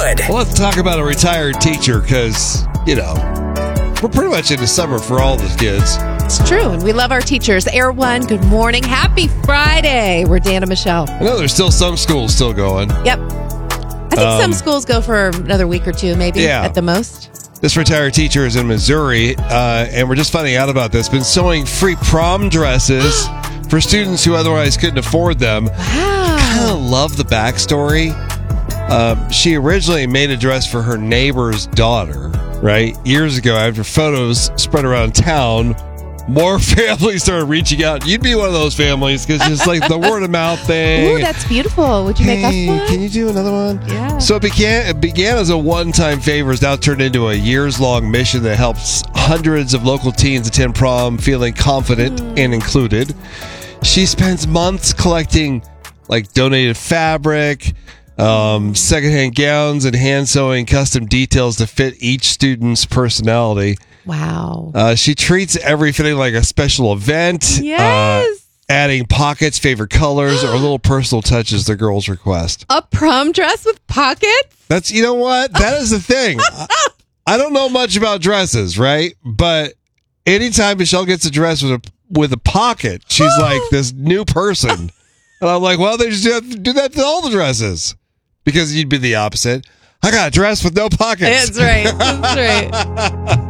Well, let's talk about a retired teacher because, we're pretty much in the summer for all the kids. It's true, and we love our teachers. Air One, good morning. Happy Friday. We're Dan and Michelle. I know there's still some schools still going. Yep. I think some schools go for another week or two, maybe, at the most. This retired teacher is in Missouri, and we're just finding out about this. Been sewing free prom dresses for students who otherwise couldn't afford them. Wow. I kind of love the backstory. She originally made a dress for her neighbor's daughter, right? Years ago, after photos spread around town, more families started reaching out. You'd be one of those families because it's like the word of mouth thing. Ooh, that's beautiful. Would you make us one? Can you do another one? Yeah. So it began as a one-time favor, has now turned into a years-long mission that helps hundreds of local teens attend prom feeling confident and included. She spends months collecting donated fabric, secondhand gowns, and hand sewing custom details to fit each student's personality. Wow. She treats every fitting like a special event. Yes. Adding pockets, favorite colors, or little personal touches the girls request. A prom dress with pockets? That's, you know what? That is the thing. I don't know much about dresses, right? But anytime Michelle gets a dress with a pocket, she's like this new person. And I'm like, well, they just have to do that to all the dresses. Because you'd be the opposite. I got a dress with no pockets. That's right. That's right.